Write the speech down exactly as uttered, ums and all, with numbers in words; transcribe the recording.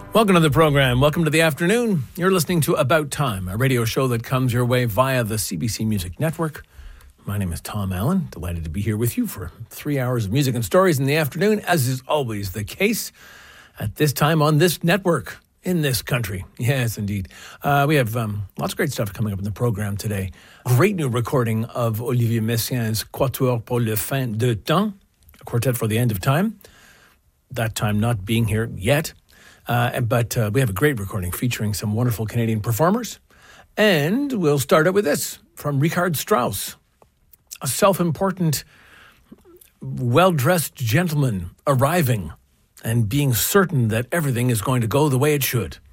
Welcome to the program. Welcome to the afternoon. You're listening to About Time, a radio show that comes your way via the C B C Music Network. My name is Tom Allen. Delighted to be here with you for three hours of music and stories in the afternoon, as is always the case at this time on this network in this country. Yes, indeed. Uh, we have um, lots of great stuff coming up in the program today. Great new recording of Olivier Messiaen's Quatuor pour le fin de temps, a quartet for the end of time. That time not being here yet. Uh, but uh, we have a great recording featuring some wonderful Canadian performers. And we'll start out with this from Richard Strauss, a self-important, well-dressed gentleman arriving and being certain that everything is going to go the way it should.